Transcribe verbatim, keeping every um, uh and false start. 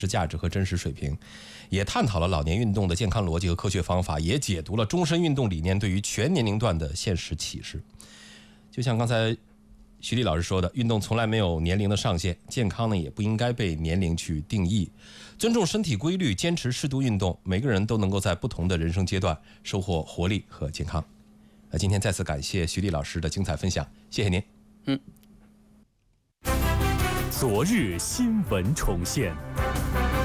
价值和真实水平，也探讨了老年运动的健康逻辑和科学方法，也解读了终身运动理念对于全年龄段的现实启示。就像刚才徐丽老师说的，运动从来没有年龄的上限，健康呢也不应该被年龄去定义。尊重身体规律，坚持适度运动，每个人都能够在不同的人生阶段收获活力和健康。那今天再次感谢徐丽老师的精彩分享，谢谢您。 嗯。 昨日新闻重现。